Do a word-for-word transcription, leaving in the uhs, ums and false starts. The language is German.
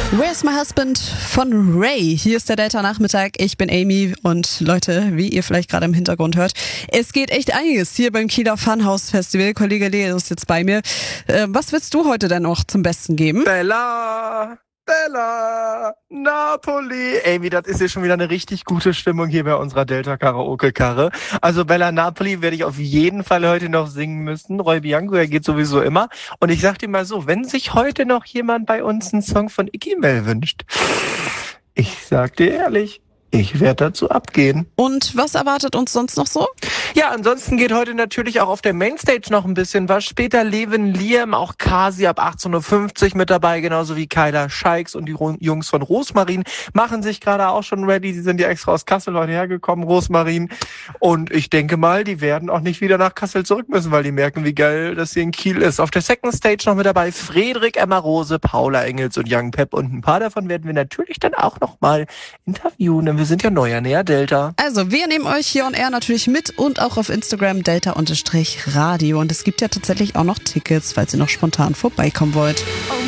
Where's My Husband von Ray. Hier ist der Delta-Nachmittag. Ich bin Amy und Leute, wie ihr vielleicht gerade im Hintergrund hört, es geht echt einiges hier beim Kieler Funhouse Festival. Kollege Leo ist jetzt bei mir. Äh, was willst du heute denn noch zum Besten geben? Bella! Bella! Napoli! Amy, das ist ja schon wieder eine richtig gute Stimmung hier bei unserer Delta-Karaoke-Karre. Also Bella Napoli werde ich auf jeden Fall heute noch singen müssen. Roy Bianco, er geht sowieso immer. Und ich sag dir mal so, wenn sich heute noch jemand bei uns einen Song von Iggy Mel wünscht, ich sag dir ehrlich, ich werde dazu abgehen. Und was erwartet uns sonst noch so? Ja, ansonsten geht heute natürlich auch auf der Mainstage noch ein bisschen was. Später Levin, Liam, auch Kasi ab achtzehn Uhr fünfzig mit dabei, genauso wie Kyla Scheiks und die Jungs von Rosmarin machen sich gerade auch schon ready. Die sind ja extra aus Kassel heute hergekommen, Rosmarin. Und ich denke mal, die werden auch nicht wieder nach Kassel zurück müssen, weil die merken, wie geil das hier in Kiel ist. Auf der Second Stage noch mit dabei Frederik, Emma Rose, Paula Engels und Young Pep. Und ein paar davon werden wir natürlich dann auch noch mal interviewen, denn wir sind ja neu an der Delta. Also, wir nehmen euch hier on air natürlich mit und auch auf Instagram Delta-Radio. Und es gibt ja tatsächlich auch noch Tickets, falls ihr noch spontan vorbeikommen wollt. Oh